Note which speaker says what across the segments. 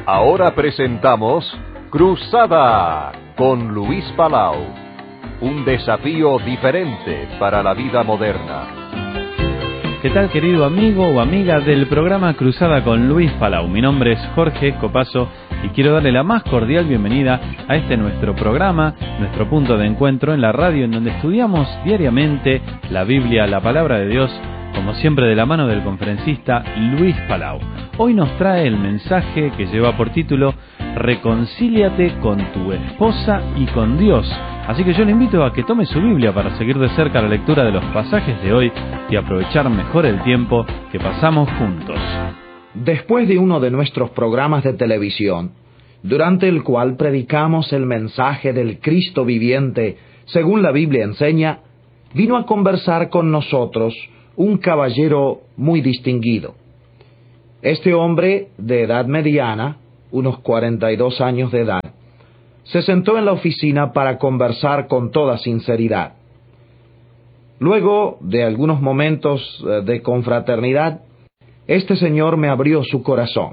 Speaker 1: Ahora presentamos Cruzada con Luis Palau. Un desafío diferente para la vida moderna.
Speaker 2: ¿Qué tal, querido amigo o amiga del programa Cruzada con Luis Palau? Mi nombre es Jorge Copazo y quiero darle la más cordial bienvenida a este nuestro programa, nuestro punto de encuentro en la radio, en donde estudiamos diariamente la Biblia, la Palabra de Dios, como siempre de la mano del conferencista Luis Palau. Hoy nos trae el mensaje que lleva por título Reconcíliate con tu esposa y con Dios. Así que yo le invito a que tome su Biblia para seguir de cerca la lectura de los pasajes de hoy y aprovechar mejor el tiempo que pasamos juntos.
Speaker 3: Después de uno de nuestros programas de televisión, durante el cual predicamos el mensaje del Cristo viviente, según la Biblia enseña, vino a conversar con nosotros un caballero muy distinguido. Este hombre, de edad mediana, unos 42 años de edad, se sentó en la oficina para conversar con toda sinceridad. Luego de algunos momentos de confraternidad, este señor me abrió su corazón.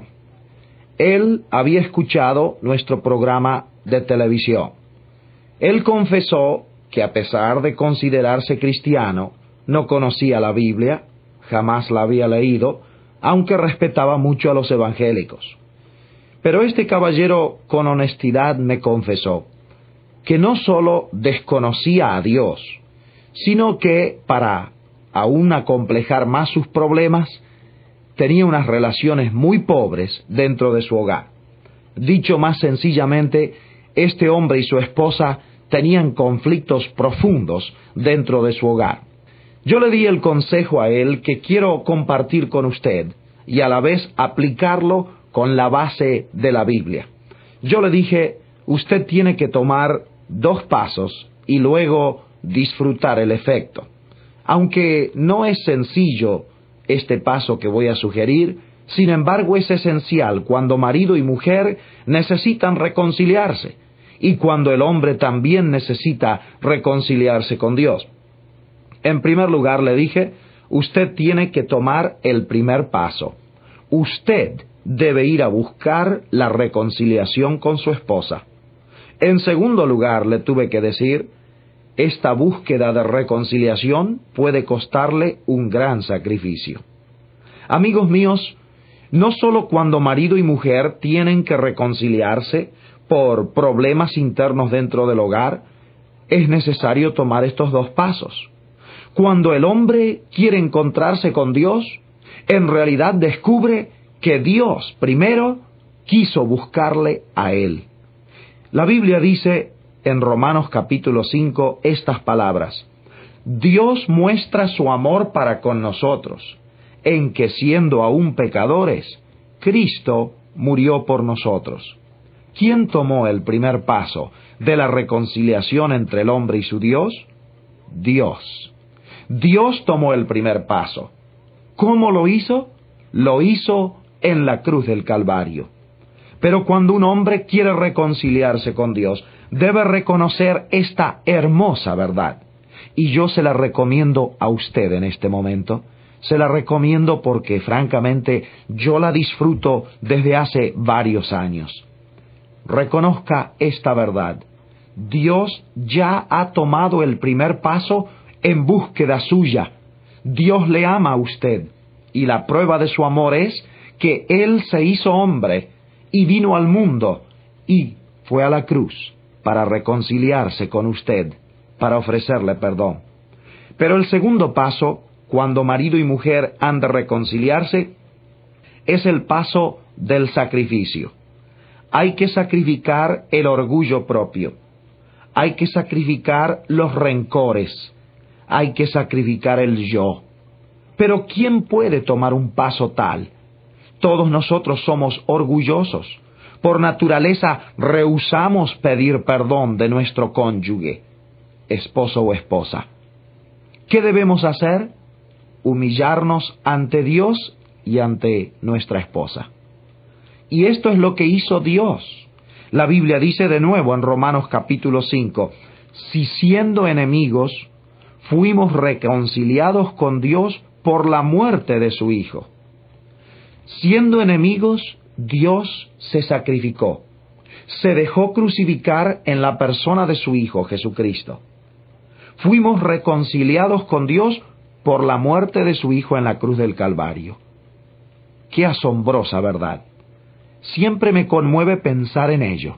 Speaker 3: Él había escuchado nuestro programa de televisión. Él confesó que a pesar de considerarse cristiano, no conocía la Biblia, jamás la había leído, aunque respetaba mucho a los evangélicos. Pero este caballero con honestidad me confesó que no solo desconocía a Dios, sino que, para aún acomplejar más sus problemas, tenía unas relaciones muy pobres dentro de su hogar. Dicho más sencillamente, este hombre y su esposa tenían conflictos profundos dentro de su hogar. Yo le di el consejo a él que quiero compartir con usted y a la vez aplicarlo con la base de la Biblia. Yo le dije, usted tiene que tomar 2 pasos y luego disfrutar el efecto. Aunque no es sencillo este paso que voy a sugerir, sin embargo es esencial cuando marido y mujer necesitan reconciliarse y cuando el hombre también necesita reconciliarse con Dios. En primer lugar, le dije, usted tiene que tomar el primer paso. Usted debe ir a buscar la reconciliación con su esposa. En segundo lugar, le tuve que decir, esta búsqueda de reconciliación puede costarle un gran sacrificio. Amigos míos, no solo cuando marido y mujer tienen que reconciliarse por problemas internos dentro del hogar, es necesario tomar estos 2 pasos. Cuando el hombre quiere encontrarse con Dios, en realidad descubre que Dios primero quiso buscarle a él. La Biblia dice en Romanos capítulo 5 estas palabras: Dios muestra su amor para con nosotros, en que siendo aún pecadores, Cristo murió por nosotros. ¿Quién tomó el primer paso de la reconciliación entre el hombre y su Dios? Dios. Dios tomó el primer paso. ¿Cómo lo hizo? Lo hizo en la cruz del Calvario. Pero cuando un hombre quiere reconciliarse con Dios, debe reconocer esta hermosa verdad. Y yo se la recomiendo a usted en este momento. Se la recomiendo porque, francamente, yo la disfruto desde hace varios años. Reconozca esta verdad. Dios ya ha tomado el primer paso en búsqueda suya. Dios le ama a usted, y la prueba de su amor es que Él se hizo hombre y vino al mundo y fue a la cruz para reconciliarse con usted, para ofrecerle perdón. Pero el segundo paso, cuando marido y mujer han de reconciliarse, es el paso del sacrificio. Hay que sacrificar el orgullo propio. Hay que sacrificar los rencores. Hay que sacrificar el yo. Pero ¿quién puede tomar un paso tal? Todos nosotros somos orgullosos. Por naturaleza rehusamos pedir perdón de nuestro cónyuge, esposo o esposa. ¿Qué debemos hacer? Humillarnos ante Dios y ante nuestra esposa. Y esto es lo que hizo Dios. La Biblia dice de nuevo en Romanos capítulo 5, si siendo enemigos, fuimos reconciliados con Dios por la muerte de su Hijo. Siendo enemigos, Dios se sacrificó, se dejó crucificar en la persona de su Hijo Jesucristo. Fuimos reconciliados con Dios por la muerte de su Hijo en la cruz del Calvario. ¡Qué asombrosa verdad! Siempre me conmueve pensar en ello.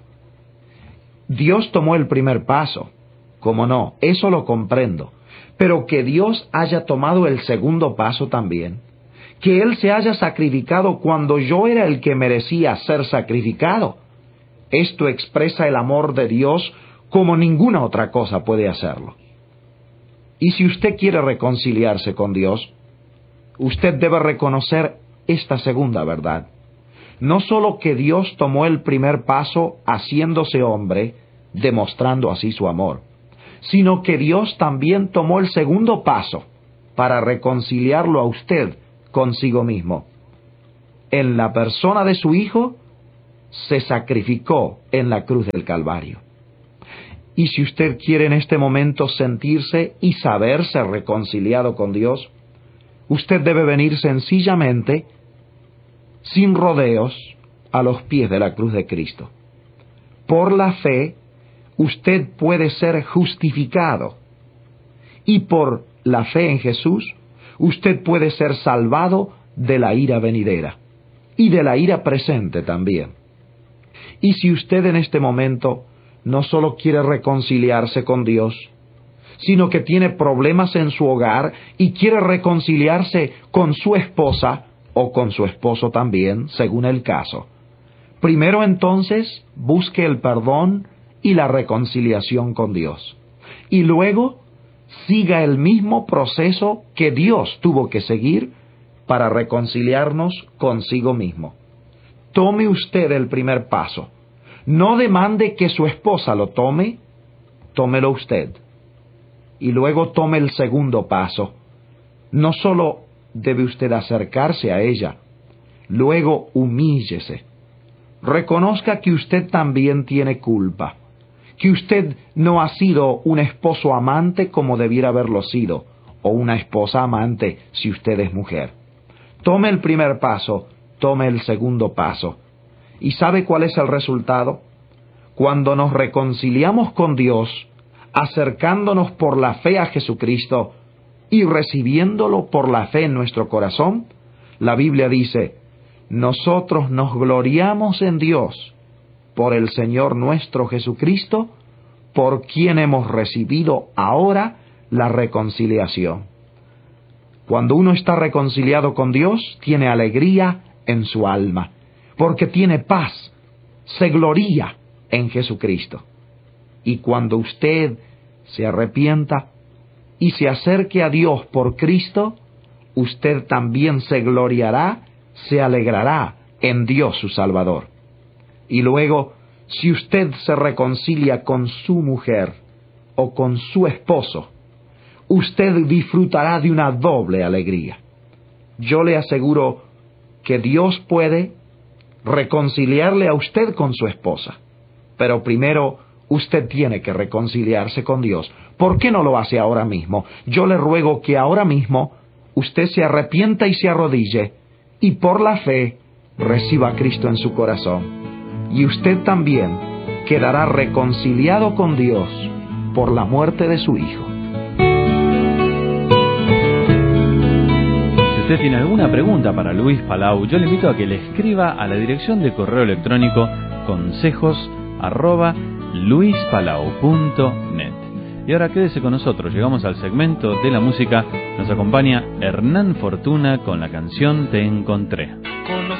Speaker 3: Dios tomó el primer paso. Cómo no, eso lo comprendo. Pero que Dios haya tomado el segundo paso también. Que Él se haya sacrificado cuando yo era el que merecía ser sacrificado. Esto expresa el amor de Dios como ninguna otra cosa puede hacerlo. Y si usted quiere reconciliarse con Dios, usted debe reconocer esta segunda verdad. No solo que Dios tomó el primer paso haciéndose hombre, demostrando así su amor, sino que Dios también tomó el segundo paso para reconciliarlo a usted consigo mismo. En la persona de su Hijo, se sacrificó en la cruz del Calvario. Y si usted quiere en este momento sentirse y saberse reconciliado con Dios, usted debe venir sencillamente, sin rodeos, a los pies de la cruz de Cristo. Por la fe, usted puede ser justificado. Y por la fe en Jesús, usted puede ser salvado de la ira venidera y de la ira presente también. Y si usted en este momento no solo quiere reconciliarse con Dios, sino que tiene problemas en su hogar y quiere reconciliarse con su esposa o con su esposo también, según el caso, primero entonces busque el perdón y la reconciliación con Dios. Y luego siga el mismo proceso que Dios tuvo que seguir para reconciliarnos consigo mismo. Tome usted el primer paso. No demande que su esposa lo tome, tómelo usted. Y luego tome el segundo paso. No solo debe usted acercarse a ella, luego humíllese. Reconozca que usted también tiene culpa, que usted no ha sido un esposo amante como debiera haberlo sido, o una esposa amante si usted es mujer. Tome el primer paso, tome el segundo paso. ¿Y sabe cuál es el resultado? Cuando nos reconciliamos con Dios, acercándonos por la fe a Jesucristo y recibiéndolo por la fe en nuestro corazón, la Biblia dice, nosotros nos gloriamos en Dios por el Señor nuestro Jesucristo, por quien hemos recibido ahora la reconciliación. Cuando uno está reconciliado con Dios, tiene alegría en su alma, porque tiene paz, se gloría en Jesucristo. Y cuando usted se arrepienta y se acerque a Dios por Cristo, usted también se gloriará, se alegrará en Dios su Salvador. Y luego, si usted se reconcilia con su mujer o con su esposo, usted disfrutará de una doble alegría. Yo le aseguro que Dios puede reconciliarle a usted con su esposa, pero primero usted tiene que reconciliarse con Dios. ¿Por qué no lo hace ahora mismo? Yo le ruego que ahora mismo usted se arrepienta y se arrodille, y por la fe reciba a Cristo en su corazón. Y usted también quedará reconciliado con Dios por la muerte de su Hijo.
Speaker 2: Si usted tiene alguna pregunta para Luis Palau, yo le invito a que le escriba a la dirección de correo electrónico consejos@luispalau.net. Y ahora quédese con nosotros, llegamos al segmento de la música, nos acompaña Hernán Fortuna con la canción Te Encontré.